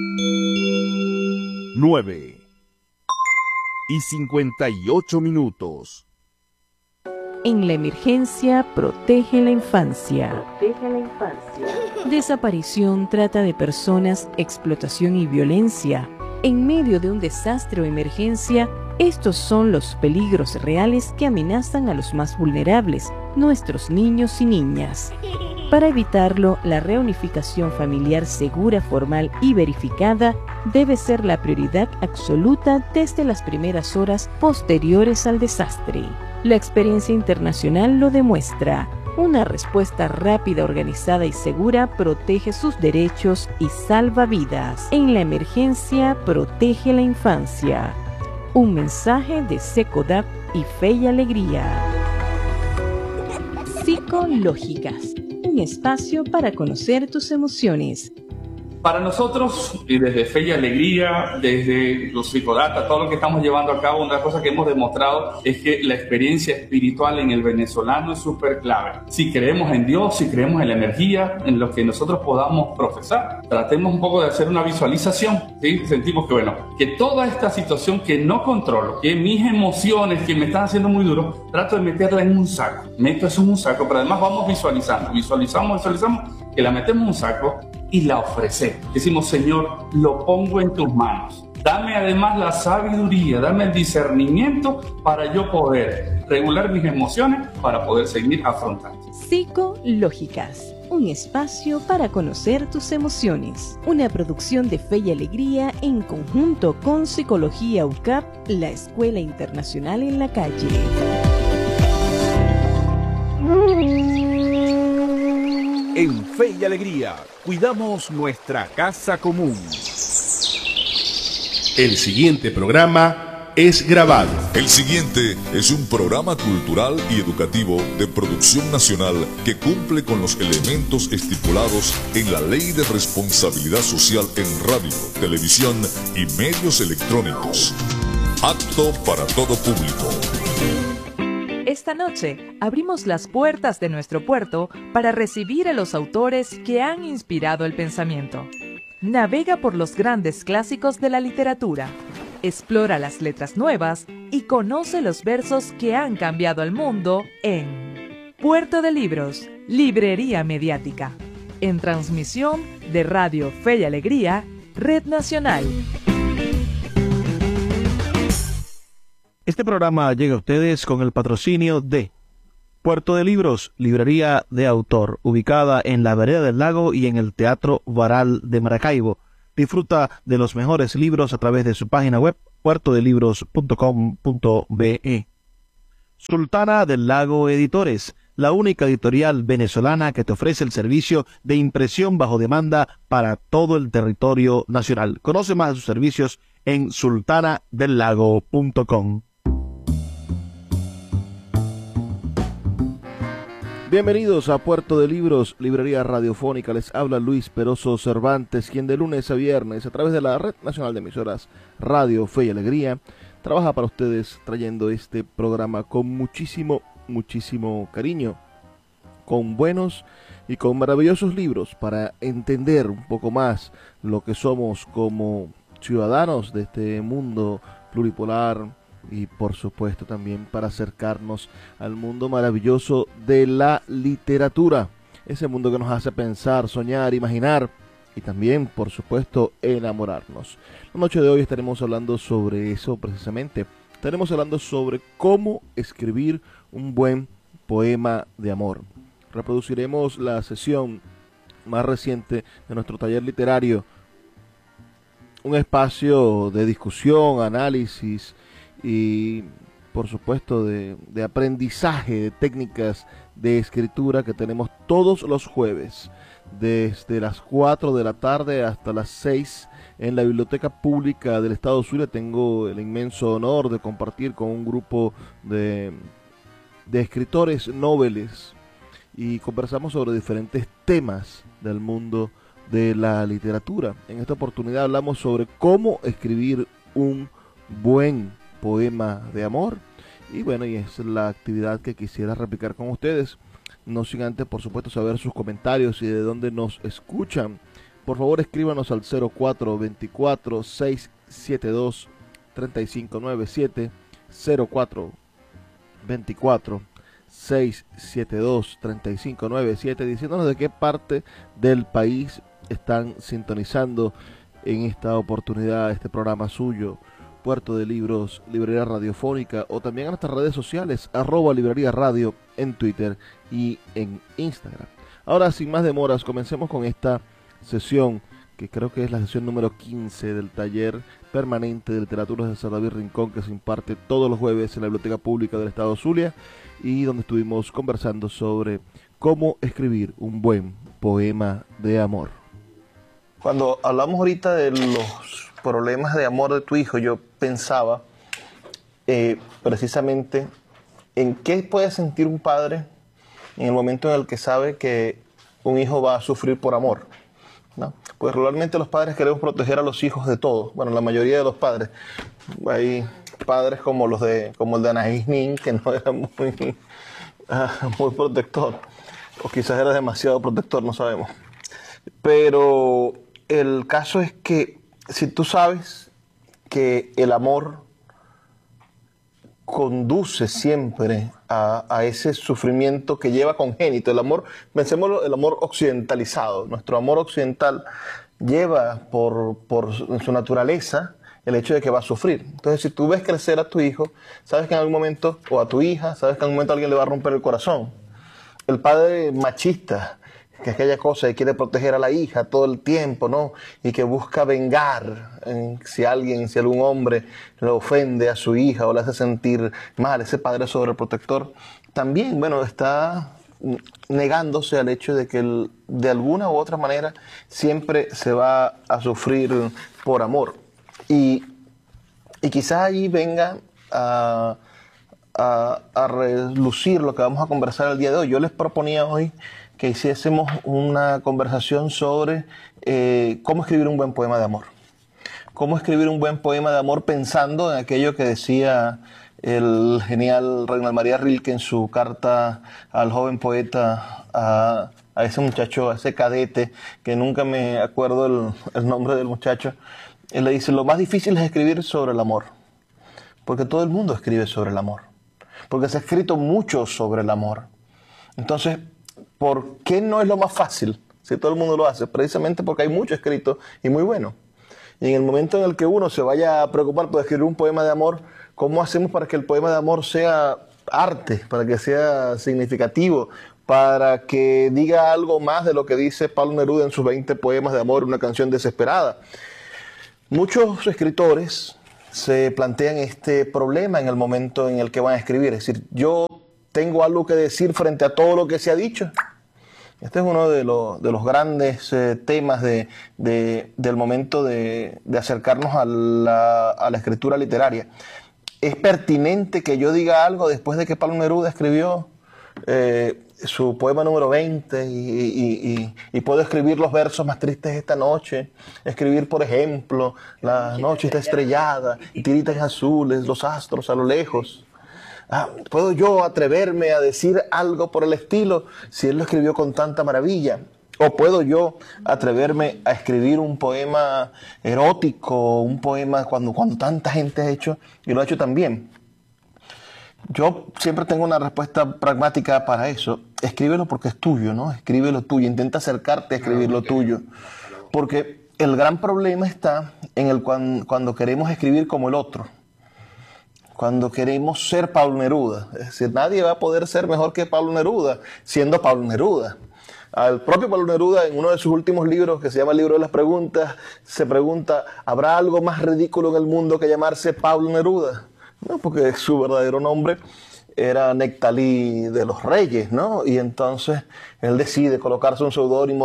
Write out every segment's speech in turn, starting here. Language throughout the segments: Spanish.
9:58. En la emergencia, protege la infancia. Desaparición, trata de personas, explotación y violencia. En medio de un desastre o emergencia, estos son los peligros reales que amenazan a los más vulnerables, nuestros niños y niñas. Para evitarlo, la reunificación familiar segura, formal y verificada debe ser la prioridad absoluta desde las primeras horas posteriores al desastre. La experiencia internacional lo demuestra. Una respuesta rápida, organizada y segura protege sus derechos y salva vidas. En la emergencia, protege la infancia. Un mensaje de Secodap y Fe y Alegría. Psicológicas. Un espacio para conocer tus emociones. Para nosotros, y desde Fe y Alegría, desde los psicodatas, todo lo que estamos llevando a cabo, una cosa que hemos demostrado es que la experiencia espiritual en el venezolano es súper clave. Si creemos en Dios, si creemos en la energía, en lo que nosotros podamos profesar, tratemos un poco de hacer una visualización, ¿sí? Sentimos que, que toda esta situación que no controlo, que mis emociones que me están haciendo muy duro, trato de meterla en un saco. Meto eso en un saco, pero además vamos visualizamos, que la metemos en un saco y la ofrecemos. Decimos, Señor, lo pongo en tus manos. Dame además la sabiduría, dame el discernimiento para yo poder regular mis emociones, para poder seguir afrontando. Psicológicas, un espacio para conocer tus emociones. Una producción de Fe y Alegría en conjunto con Psicología UCAP, la Escuela Internacional en la Calle. En Fe y Alegría, cuidamos nuestra casa común. El siguiente programa es grabado. El siguiente es un programa cultural y educativo de producción nacional que cumple con los elementos estipulados en la Ley de Responsabilidad Social en radio, televisión y medios electrónicos. Apto para todo público. Esta noche abrimos las puertas de nuestro puerto para recibir a los autores que han inspirado el pensamiento. Navega por los grandes clásicos de la literatura, explora las letras nuevas y conoce los versos que han cambiado el mundo en Puerto de Libros, Librería Mediática, en transmisión de Radio Fe y Alegría, Red Nacional. Este programa llega a ustedes con el patrocinio de Puerto de Libros, librería de autor, ubicada en la Vereda del Lago y en el Teatro Varal de Maracaibo. Disfruta de los mejores libros a través de su página web, puertodelibros.com.be. Sultana del Lago Editores, la única editorial venezolana que te ofrece el servicio de impresión bajo demanda para todo el territorio nacional. Conoce más de sus servicios en sultanadelago.com. Bienvenidos a Puerto de Libros, librería radiofónica. Les habla Luis Peroso Cervantes, quien de lunes a viernes, a través de la Red Nacional de Emisoras Radio Fe y Alegría, trabaja para ustedes trayendo este programa con muchísimo cariño, con buenos y con maravillosos libros para entender un poco más lo que somos como ciudadanos de este mundo pluripolar, y por supuesto también para acercarnos al mundo maravilloso de la literatura, ese mundo que nos hace pensar, soñar, imaginar y también por supuesto enamorarnos. La noche de hoy estaremos hablando sobre eso precisamente. Estaremos hablando sobre cómo escribir un buen poema de amor. Reproduciremos la sesión más reciente de nuestro taller literario, un espacio de discusión, análisis y por supuesto de aprendizaje de técnicas de escritura que tenemos todos los jueves desde las 4 de la tarde hasta las 6 en la Biblioteca Pública del Estado Zulia. Tengo el inmenso honor de compartir con un grupo de escritores noveles y conversamos sobre diferentes temas del mundo de la literatura. En esta oportunidad hablamos sobre cómo escribir un buen poema de amor y bueno, y es la actividad que quisiera replicar con ustedes, no sin antes por supuesto saber sus comentarios y de dónde nos escuchan. por favor escríbanos al 0424-672-3597, 0424-672-3597, diciéndonos de qué parte del país están sintonizando en esta oportunidad este programa suyo, Puerto de Libros, Librería Radiofónica, o también a nuestras redes sociales, @Librería Radio en Twitter y en Instagram. Ahora, sin más demoras, comencemos con esta sesión, que creo que es la sesión número 15 del taller permanente de literatura de César David Rincón, que se imparte todos los jueves en la Biblioteca Pública del Estado Zulia, y donde estuvimos conversando sobre cómo escribir un buen poema de amor. Cuando hablamos ahorita de los problemas de amor de tu hijo, yo pensaba precisamente en qué puede sentir un padre en el momento en el que sabe que un hijo va a sufrir por amor, ¿no? Pues regularmente los padres queremos proteger a los hijos de todo. Bueno, la mayoría de los padres. Hay padres como el de Anaís Nin, que no era muy protector, o quizás era demasiado protector, no sabemos. Pero el caso es que si tú sabes que el amor conduce siempre a ese sufrimiento que lleva congénito, el amor, pensémoslo, el amor occidentalizado, nuestro amor occidental lleva por su naturaleza el hecho de que va a sufrir. Entonces, si tú ves crecer a tu hijo, sabes que en algún momento, o a tu hija, sabes que en algún momento alguien le va a romper el corazón. El padre machista, que es aquella cosa que quiere proteger a la hija todo el tiempo, ¿no? Y que busca vengar si algún hombre le ofende a su hija o le hace sentir mal, ese padre sobreprotector, también, bueno, está negándose al hecho de que de alguna u otra manera siempre se va a sufrir por amor. Y quizás allí venga a relucir lo que vamos a conversar el día de hoy. Yo les proponía hoy que hiciésemos una conversación sobre cómo escribir un buen poema de amor. Cómo escribir un buen poema de amor pensando en aquello que decía el genial Reinald María Rilke en su carta al joven poeta, a ese muchacho, a ese cadete, que nunca me acuerdo el nombre del muchacho. Él le dice, lo más difícil es escribir sobre el amor, porque todo el mundo escribe sobre el amor, porque se ha escrito mucho sobre el amor. Entonces, ¿por qué no es lo más fácil si todo el mundo lo hace? Precisamente porque hay mucho escrito y muy bueno. Y en el momento en el que uno se vaya a preocupar por escribir un poema de amor, ¿cómo hacemos para que el poema de amor sea arte, para que sea significativo, para que diga algo más de lo que dice Pablo Neruda en sus 20 poemas de amor, una canción desesperada? Muchos escritores se plantean este problema en el momento en el que van a escribir. Es decir, yo tengo algo que decir frente a todo lo que se ha dicho. Este es uno de los grandes temas del momento de acercarnos a la escritura literaria. ¿Es pertinente que yo diga algo después de que Pablo Neruda escribió su poema número 20 y puedo escribir los versos más tristes esta noche? Escribir, por ejemplo, la noche está estrellada y tiritas azules, los astros a lo lejos. ¿Puedo yo atreverme a decir algo por el estilo si él lo escribió con tanta maravilla? ¿O puedo yo atreverme a escribir un poema erótico, un poema cuando tanta gente ha hecho y lo ha hecho tan bien? Yo siempre tengo una respuesta pragmática para eso. Escríbelo porque es tuyo, ¿no? Escríbelo tuyo, intenta acercarte a escribir lo tuyo. Porque el gran problema está en cuando queremos escribir como el otro. Cuando queremos ser Pablo Neruda. Es decir, nadie va a poder ser mejor que Pablo Neruda siendo Pablo Neruda. Al propio Pablo Neruda, en uno de sus últimos libros, que se llama El libro de las preguntas, se pregunta, ¿habrá algo más ridículo en el mundo que llamarse Pablo Neruda? No, porque su verdadero nombre era Nectalí de los Reyes, ¿no? Y entonces él decide colocarse un seudónimo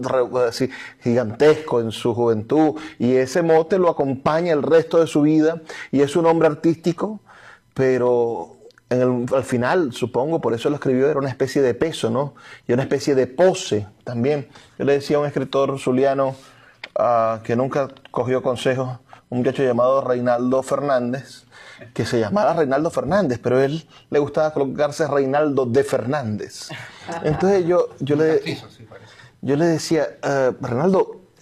gigantesco en su juventud, y ese mote lo acompaña el resto de su vida, y es un hombre artístico, pero al final, supongo, por eso lo escribió, era una especie de peso, ¿no? Y una especie de pose también. Yo le decía a un escritor zuliano que nunca cogió consejos, un muchacho llamado Reinaldo Fernández, que se llamara Reinaldo Fernández, pero a él le gustaba colocarse Reinaldo de Fernández. Entonces yo le decía, Reinaldo,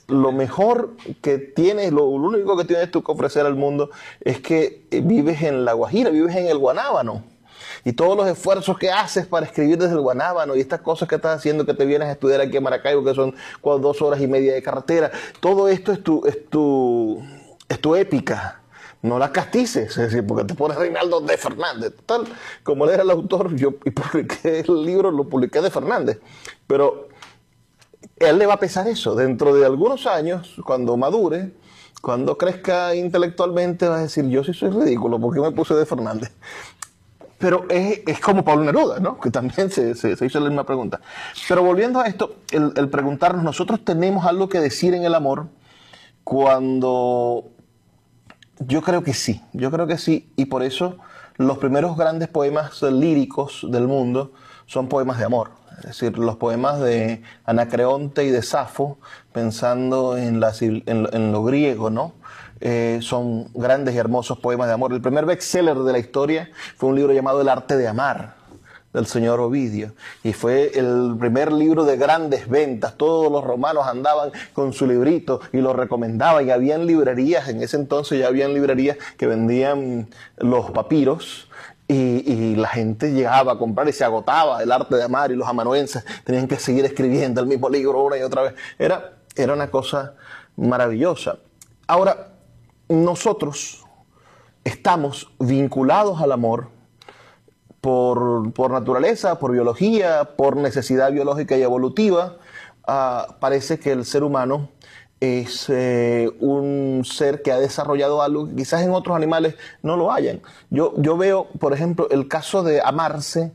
lo mejor que tienes, lo único que tienes tú que ofrecer al mundo es que vives en La Guajira, vives en el Guanábano. Y todos los esfuerzos que haces para escribir desde el Guanábano y estas cosas que estás haciendo, que te vienes a estudiar aquí a Maracaibo, que son 2 horas y media de carretera, todo esto es tu épica. No la castices, es decir, porque te pones Reinaldo de Fernández. Tal como él era el autor, yo publiqué el libro, lo publiqué de Fernández. Pero él le va a pesar eso. Dentro de algunos años, cuando madure, cuando crezca intelectualmente, va a decir, yo sí soy ridículo, ¿por qué me puse de Fernández? Pero es como Pablo Neruda, ¿no? Que también se hizo la misma pregunta. Pero volviendo a esto, el preguntarnos, nosotros tenemos algo que decir en el amor cuando... Yo creo que sí, y por eso los primeros grandes poemas líricos del mundo son poemas de amor. Es decir, los poemas de Anacreonte y de Safo, pensando en lo griego, ¿no? Son grandes y hermosos poemas de amor. El primer bestseller de la historia fue un libro llamado El arte de amar, del señor Ovidio, y fue el primer libro de grandes ventas. Todos los romanos andaban con su librito y lo recomendaban, y habían librerías, en ese entonces ya habían librerías que vendían los papiros, y la gente llegaba a comprar y se agotaba El arte de amar, y los amanuenses tenían que seguir escribiendo el mismo libro una y otra vez. Era una cosa maravillosa. Ahora, nosotros estamos vinculados al amor por naturaleza, por biología, por necesidad biológica y evolutiva. Parece que el ser humano es un ser que ha desarrollado algo que quizás en otros animales no lo hayan. Yo veo, por ejemplo, el caso de amarse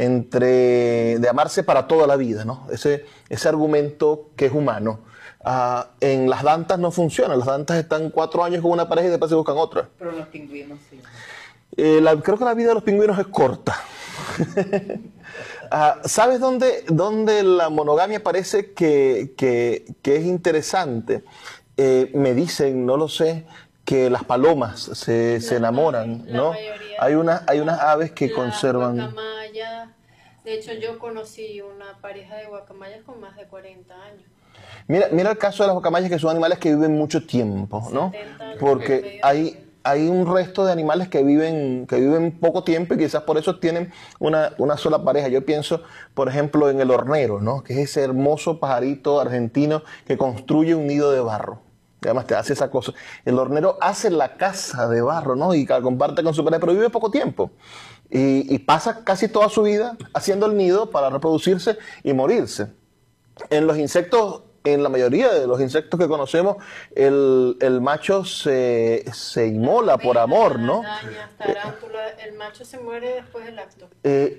para toda la vida, ¿no? Ese argumento que es humano. En las dantas no funciona. Las dantas están 4 años con una pareja y después se buscan otra. Pero los pingüinos sí. Creo que la vida de los pingüinos es corta. ¿Sabes dónde la monogamia parece que es interesante? Me dicen, no lo sé, que las palomas se enamoran, ¿no? Hay unas aves que conservan... Guacamayas. De hecho, yo conocí una pareja de guacamayas con más de 40 años. Mira el caso de las guacamayas, que son animales que viven mucho tiempo, ¿no? Porque hay un resto de animales que viven poco tiempo y quizás por eso tienen una sola pareja. Yo pienso, por ejemplo, en el hornero, ¿no? Que es ese hermoso pajarito argentino que construye un nido de barro. Además te hace esa cosa. El hornero hace la casa de barro, ¿no? Y comparte con su pareja, pero vive poco tiempo. Y pasa casi toda su vida haciendo el nido para reproducirse y morirse. En los insectos... En la mayoría de los insectos que conocemos, el macho se inmola por amor, ¿no? Arañas, tarántulas, el macho se muere después del acto.